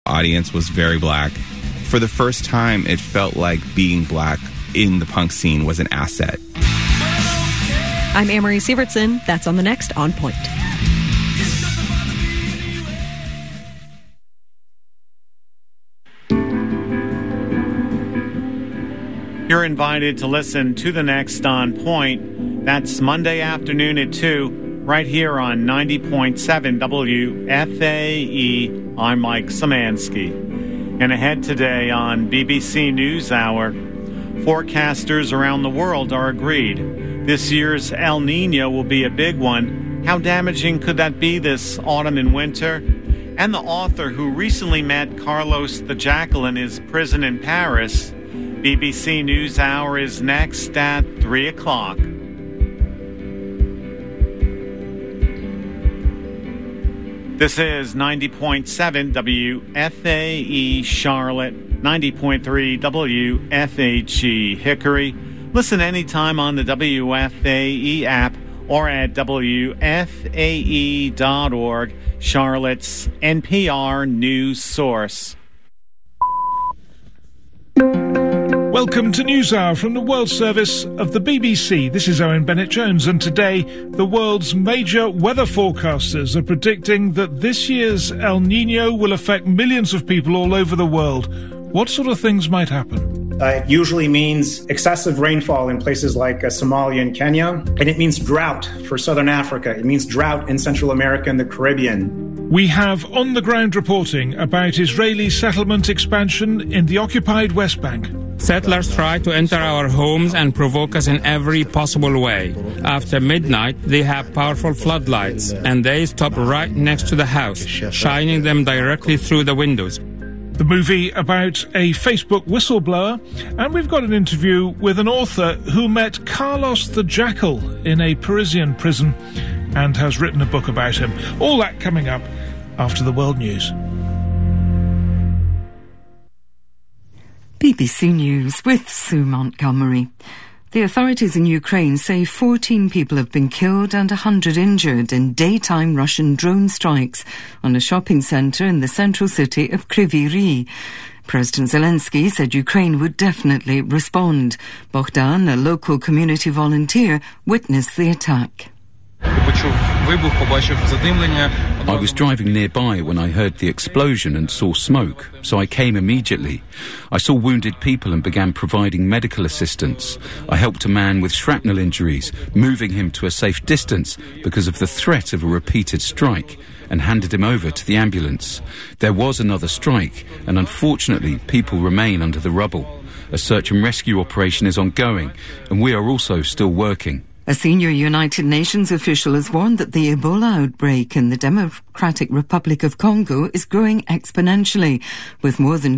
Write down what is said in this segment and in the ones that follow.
Audience was very black. For the first time, it felt like being black in the punk scene was an asset. I'm Amory Sievertson. That's on the next On Point. You're invited to listen to the next On Point. That's Monday afternoon at 2, right here on 90.7 WFAE. I'm Mike Szymanski. And ahead today on BBC NewsHour, forecasters around the world are agreed. This year's El Niño will be a big one. How damaging could that be this autumn and winter? And the author who recently met Carlos the Jackal in his prison in Paris. BBC NewsHour is next at 3 o'clock. This is 90.7 WFAE Charlotte, 90.3 WFHE Hickory. Listen anytime on the WFAE app or at WFAE.org, Charlotte's NPR news source. Welcome to NewsHour from the World Service of the BBC. This is Owen Bennett-Jones, and today the world's major weather forecasters are predicting that this year's El Niño will affect millions of people all over the world. What sort of things might happen? It usually means excessive rainfall in places like Somalia and Kenya, and it means drought for Southern Africa. It means drought in Central America and the Caribbean. We have on-the-ground reporting about Israeli settlement expansion in the occupied West Bank. Settlers try to enter our homes and provoke us in every possible way. After midnight, they have powerful floodlights, and they stop right next to the house, shining them directly through the windows. The movie about a Facebook whistleblower, and we've got an interview with an author who met Carlos the Jackal in a Parisian prison and has written a book about him. All that coming up after the world news. BBC News with Sue Montgomery. The authorities in Ukraine say 14 people have been killed and 100 injured in daytime Russian drone strikes on a shopping centre in the central city of Kryvyi Rih. President Zelensky said Ukraine would definitely respond. Bogdan, a local community volunteer, witnessed the attack. I was driving nearby when I heard the explosion and saw smoke, so I came immediately. I saw wounded people and began providing medical assistance. I helped a man with shrapnel injuries, moving him to a safe distance because of the threat of a repeated strike, and handed him over to the ambulance. There was another strike, and unfortunately people remain under the rubble. A search and rescue operation is ongoing, and we are also still working. A senior United Nations official has warned that the Ebola outbreak in the Democratic Republic of Congo is growing exponentially, with more than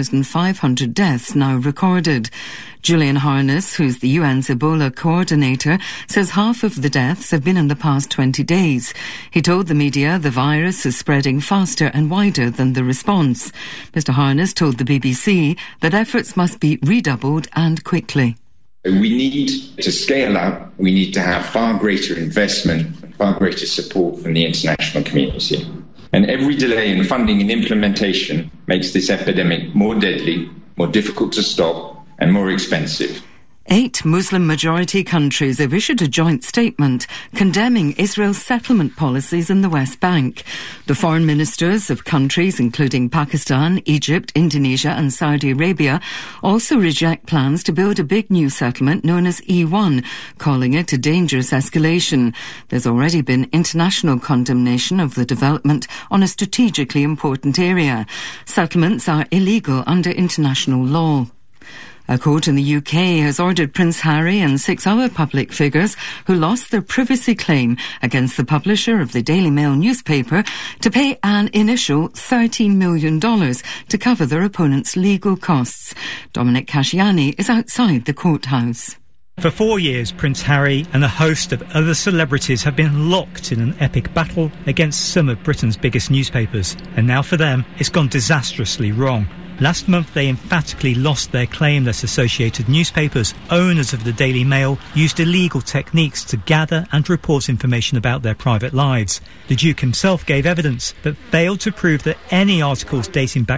2,500 deaths now recorded. Julian Harness, who's the UN's Ebola coordinator, says half of the deaths have been in the past 20 days. He told the media the virus is spreading faster and wider than the response. Mr. Harness told the BBC that efforts must be redoubled and quickly. We need to scale up. We need to have far greater investment, far greater support from the international community. And every delay in funding and implementation makes this epidemic more deadly, more difficult to stop, and more expensive. 8 Muslim-majority countries have issued a joint statement condemning Israel's settlement policies in the West Bank. The foreign ministers of countries including Pakistan, Egypt, Indonesia and Saudi Arabia also reject plans to build a big new settlement known as E1, calling it a dangerous escalation. There's already been international condemnation of the development on a strategically important area. Settlements are illegal under international law. A court in the UK has ordered Prince Harry and 6 other public figures who lost their privacy claim against the publisher of the Daily Mail newspaper to pay an initial $13 million to cover their opponent's legal costs. Dominic Casciani is outside the courthouse. For 4 years, Prince Harry and a host of other celebrities have been locked in an epic battle against some of Britain's biggest newspapers. And now for them, it's gone disastrously wrong. Last month, they emphatically lost their claim that Associated Newspapers, owners of the Daily Mail, used illegal techniques to gather and report information about their private lives. The Duke himself gave evidence but failed to prove that any articles dating back